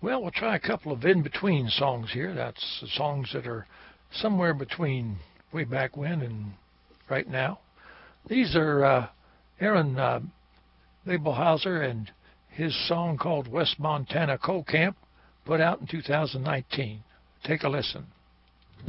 Well, we'll try a couple of in-between songs here. That's songs that are somewhere between way back when and right now. These are Aaron Babelhauser and his song called West Montana Coal Camp, put out in 2019. Take a listen.